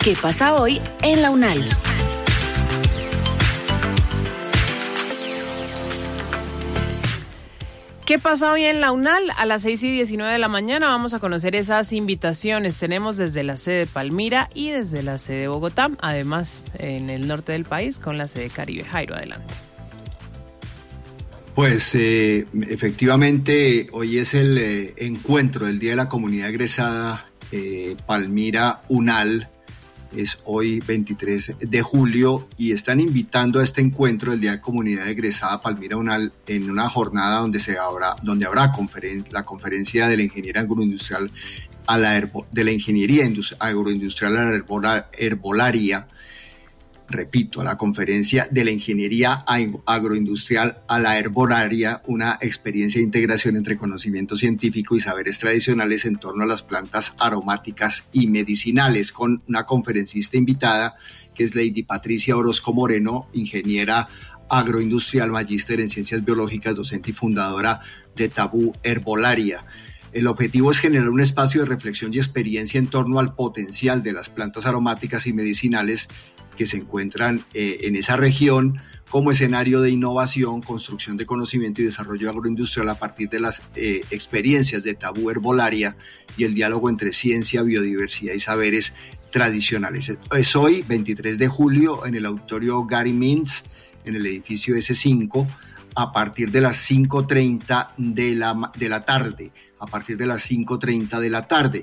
¿Qué pasa hoy en la UNAL? ¿Qué pasa hoy en la UNAL? A las 6:19 de la mañana vamos a conocer esas invitaciones. Tenemos desde la sede de Palmira y desde la sede de Bogotá, además en el norte del país con la sede Caribe. Jairo, adelante. Pues efectivamente hoy es el encuentro del Día de la Comunidad Egresada Palmira UNAL. Es hoy 23 de julio y están invitando a este encuentro del Día de Comunidad Egresada Palmira UNAL en una jornada donde habrá la conferencia de la ingeniería agroindustrial de la ingeniería agroindustrial a la herbolaria. Repito, a la conferencia de la ingeniería agroindustrial a la herbolaria, una experiencia de integración entre conocimiento científico y saberes tradicionales en torno a las plantas aromáticas y medicinales, con una conferencista invitada que es Lady Patricia Orozco Moreno, ingeniera agroindustrial, magíster en ciencias biológicas, docente y fundadora de Tabú Herbolaria. El objetivo es generar un espacio de reflexión y experiencia en torno al potencial de las plantas aromáticas y medicinales que se encuentran en esa región como escenario de innovación, construcción de conocimiento y desarrollo agroindustrial a partir de las experiencias de Tabú Herbolaria y el diálogo entre ciencia, biodiversidad y saberes tradicionales. Es hoy, 23 de julio, en el auditorio Gary Mintz, en el edificio S5, a partir de las 5:30 de la tarde. A partir de las 5:30 de la tarde.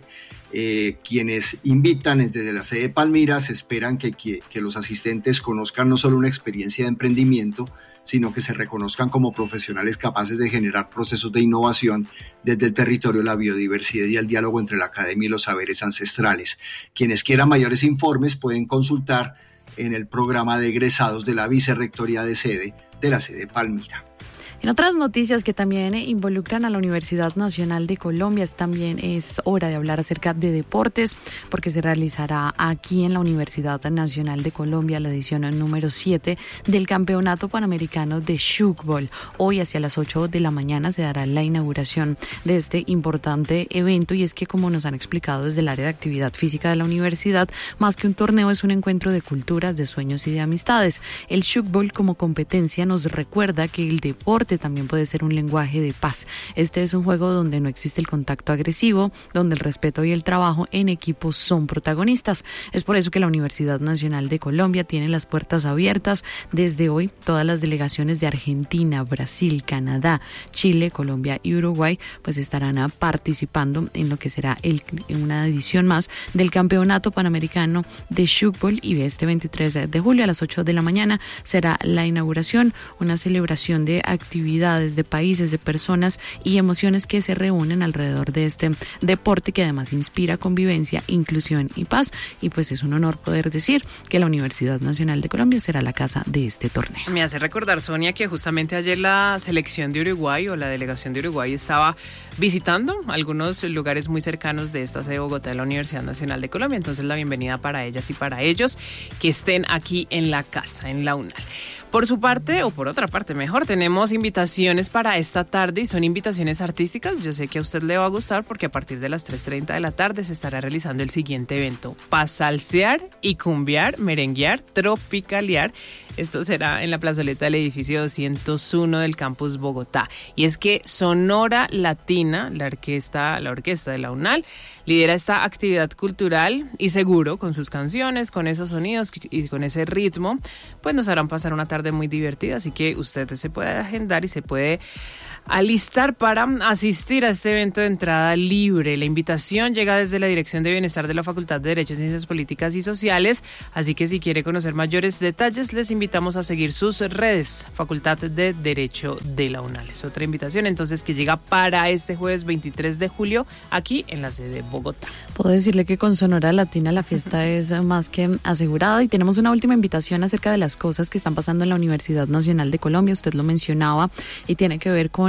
Quienes invitan desde la sede de Palmira se esperan que los asistentes conozcan no solo una experiencia de emprendimiento, sino que se reconozcan como profesionales capaces de generar procesos de innovación desde el territorio, la biodiversidad y el diálogo entre la academia y los saberes ancestrales. Quienes quieran mayores informes pueden consultar en el programa de egresados de la Vicerrectoría de Sede de la sede de Palmira. En otras noticias que también involucran a la Universidad Nacional de Colombia, también es hora de hablar acerca de deportes, porque se realizará aquí en la Universidad Nacional de Colombia la edición número 7 del Campeonato Panamericano de Shugball. Hoy hacia las 8 de la mañana se dará la inauguración de este importante evento, y es que, como nos han explicado desde el área de actividad física de la universidad, más que un torneo es un encuentro de culturas, de sueños y de amistades. El Shugball como competencia nos recuerda que el deporte también puede ser un lenguaje de paz. Este es un juego donde no existe el contacto agresivo, donde el respeto y el trabajo en equipo son protagonistas. Es por eso que la Universidad Nacional de Colombia tiene las puertas abiertas desde hoy. Todas las delegaciones de Argentina, Brasil, Canadá, Chile, Colombia y Uruguay pues estarán participando en lo que será una edición más del Campeonato Panamericano de Shugball, y este 23 de julio a las 8 de la mañana será la inauguración, una celebración de actividades de países, de personas y emociones que se reúnen alrededor de este deporte que además inspira convivencia, inclusión y paz, y pues es un honor poder decir que la Universidad Nacional de Colombia será la casa de este torneo. Me hace recordar, Sonia, que justamente ayer la selección de Uruguay o la delegación de Uruguay estaba visitando algunos lugares muy cercanos de esta sede de Bogotá de la Universidad Nacional de Colombia, entonces la bienvenida para ellas y para ellos que estén aquí en la casa, en la UNAL. Por su parte, o por otra parte mejor, tenemos invitaciones para esta tarde y son invitaciones artísticas. Yo sé que a usted le va a gustar porque a partir de las 3:30 de la tarde se estará realizando el siguiente evento: pa' salsear y cumbiar, merenguear, tropicalear. Esto será en la plazoleta del edificio 201 del campus Bogotá. Y es que Sonora Latina, la orquesta de la UNAL, lidera esta actividad cultural y seguro con sus canciones, con esos sonidos y con ese ritmo, pues nos harán pasar una tarde muy divertida. Así que usted se puede agendar y se puede alistar para asistir a este evento de entrada libre. La invitación llega desde la Dirección de Bienestar de la Facultad de Derecho, Ciencias Políticas y Sociales, así que si quiere conocer mayores detalles, les invitamos a seguir sus redes, Facultad de Derecho de la UNAL. Es otra invitación entonces que llega para este jueves 23 de julio aquí en la sede de Bogotá. Puedo decirle que con Sonora Latina la fiesta es más que asegurada, y tenemos una última invitación acerca de las cosas que están pasando en la Universidad Nacional de Colombia. Usted lo mencionaba y tiene que ver con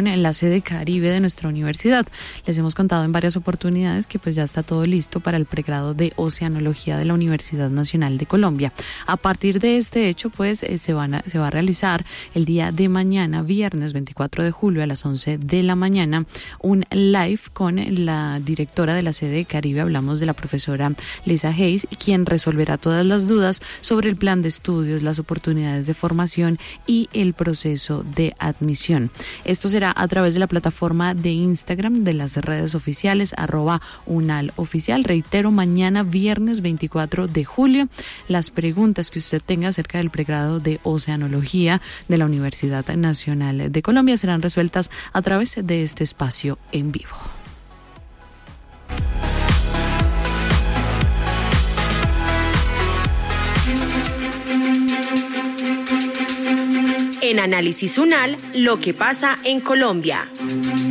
la sede Caribe de nuestra universidad. Les hemos contado en varias oportunidades que pues ya está todo listo para el pregrado de Oceanología de la Universidad Nacional de Colombia. A partir de este hecho, pues se va a realizar el día de mañana, viernes 24 de julio a las 11 de la mañana, un live con la directora de la sede Caribe. Hablamos de la profesora Lisa Hayes, quien resolverá todas las dudas sobre el plan de estudios, las oportunidades de formación y el proceso de admisión. Esto será a través de la plataforma de Instagram de las redes oficiales @unaloficial. Reitero, mañana viernes 24 de julio, las preguntas que usted tenga acerca del pregrado de Oceanología de la Universidad Nacional de Colombia serán resueltas a través de este espacio en vivo. En Análisis UNAL, lo que pasa en Colombia.